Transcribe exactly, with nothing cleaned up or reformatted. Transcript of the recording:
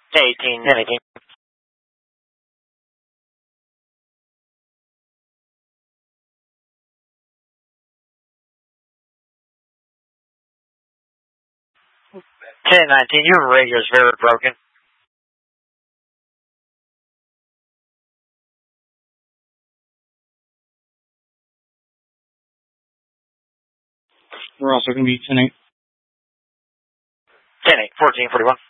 eighteen, ten, eighteen. ten, nineteen, your radio is very broken. We're also going to be ten eight. ten eight, fourteen forty-one.